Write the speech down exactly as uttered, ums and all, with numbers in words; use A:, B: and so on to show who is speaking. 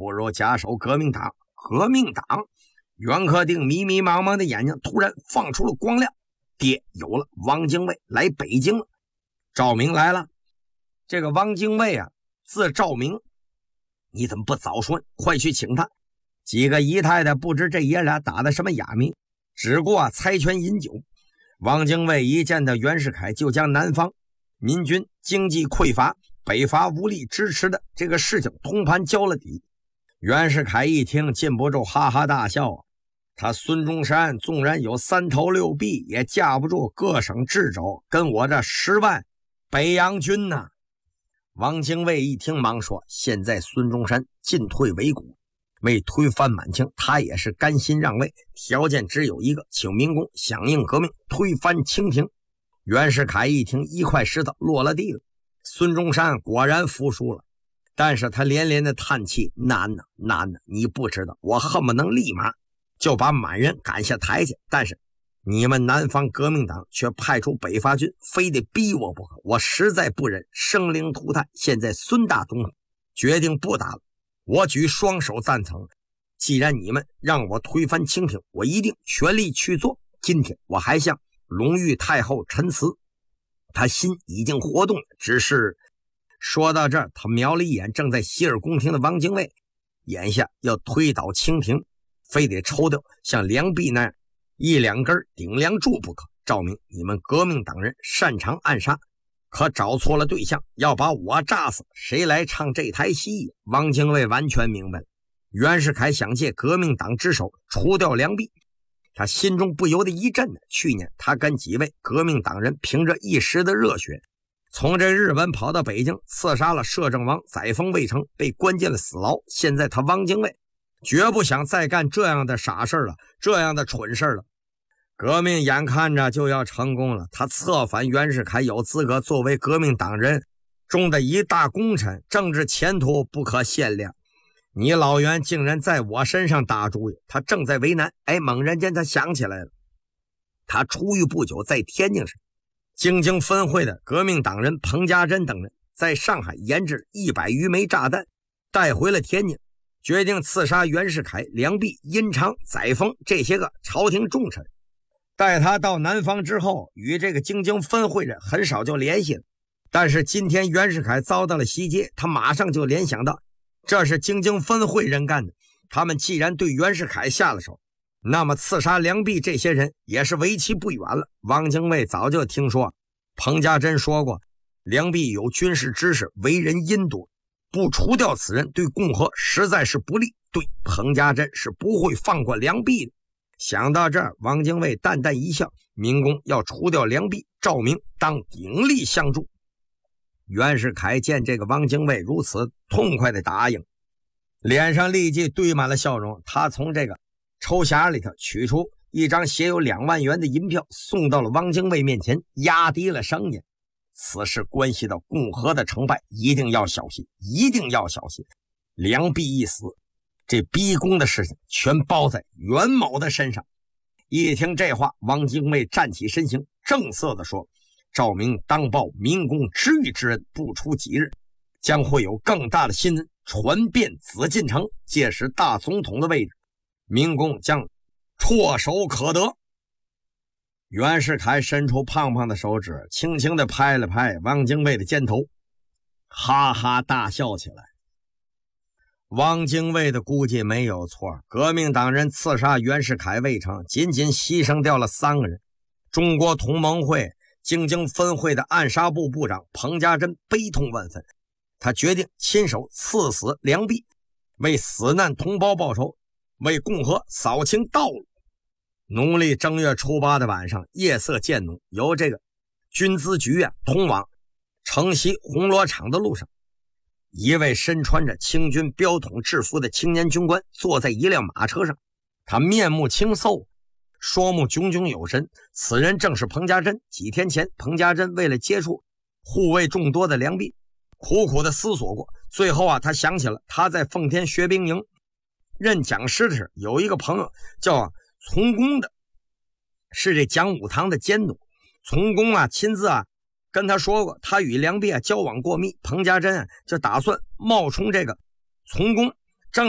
A: 不如加手革命党。革命党？袁克定迷迷茫茫的眼睛突然放出了光亮。爹，有了，汪精卫来北京了。赵明来了。这个汪精卫啊，字赵明，你怎么不早说？快去请他。几个姨太太不知这爷俩打的什么哑谜，只顾啊猜拳饮酒。汪精卫一见到袁世凯，就将南方民军经济匮乏、北伐无力支持的这个事情通盘交了底。袁世凯一听，禁不住哈哈大笑啊！他孙中山纵然有三头六臂，也架不住各省治肘跟我这十万北洋军呐、啊！汪精卫一听，忙说：现在孙中山进退维谷，为推翻满清，他也是甘心让位，条件只有一个，请民工响应革命，推翻清廷。袁世凯一听，一块石头落了地了。孙中山果然服输了，但是他连连的叹气：难呐难呐，你不知道，我恨不能立马就把满人赶下台去，但是你们南方革命党却派出北伐军，非得逼我不可，我实在不忍生灵涂炭。现在孙大总统决定不打了，我举双手赞成。既然你们让我推翻清廷，我一定全力去做。今天我还向隆裕太后陈词，他心已经活动了。只是说到这儿，他瞄了一眼正在洗耳恭听的汪精卫，眼下要推倒清廷，非得抽掉像梁璧那样一两根顶梁柱不可。赵明，你们革命党人擅长暗杀，可找错了对象，要把我炸死，谁来唱这台戏？汪精卫完全明白了，袁世凯想借革命党之手除掉梁璧，他心中不由得一震。去年他跟几位革命党人凭着一时的热血，从这日本跑到北京，刺杀了摄政王，载沣未成，被关进了死牢。现在他汪精卫绝不想再干这样的傻事了，这样的蠢事了。革命眼看着就要成功了，他策反袁世凯有资格作为革命党人中的一大功臣，政治前途不可限量。你老袁竟然在我身上打主意，他正在为难。哎，猛然间他想起来了，他出狱不久，在天津市京津分会的革命党人彭家珍等人在上海研制一百余枚炸弹，带回了天津，决定刺杀袁世凯、梁璧、殷常、载沣这些个朝廷重臣。带他到南方之后，与这个京津分会人很少就联系了。但是今天袁世凯遭到了袭击，他马上就联想到这是京津分会人干的。他们既然对袁世凯下了手，那么刺杀梁璧这些人也是为期不远了。汪精卫早就听说彭家珍说过，梁璧有军事知识，为人阴毒，不除掉此人对共和实在是不利，对彭家珍是不会放过梁璧的。想到这儿，汪精卫淡淡一笑，民工要除掉梁璧，赵明当鼎力相助。袁世凯见这个汪精卫如此痛快的答应，脸上立即堆满了笑容。他从这个抽匣里头取出一张写有两万元的银票，送到了汪精卫面前，压低了声音：此事关系到共和的成败，一定要小心，一定要小心。梁璧一死，这逼宫的事情全包在袁某的身上。一听这话，汪精卫站起身形，正色地说：赵明当报民工知遇之恩，不出几日将会有更大的新闻传遍紫禁城，届时大总统的位置，民工将唾手可得。袁世凯伸出胖胖的手指，轻轻地拍了拍汪精卫的肩头，哈哈大笑起来。汪精卫的估计没有错，革命党人刺杀袁世凯未成，仅仅牺牲掉了三个人。中国同盟会京津分会的暗杀部部长彭家珍悲痛万分，他决定亲手刺死梁璧，为死难同胞报仇，为共和扫清道路。农历正月初八的晚上，夜色渐浓，由这个军资局院通往城西红螺厂的路上，一位身穿着清军标统制服的青年军官坐在一辆马车上，他面目清瘦，双目炯炯有神。此人正是彭家珍。几天前，彭家珍为了接触护卫众多的梁璧，苦苦的思索过，最后啊，他想起了他在奉天学兵营任讲师的时，有一个朋友叫啊从公的，是这讲武堂的监督。从公啊亲自啊跟他说过，他与梁璧啊交往过密，彭家珍啊就打算冒充这个从公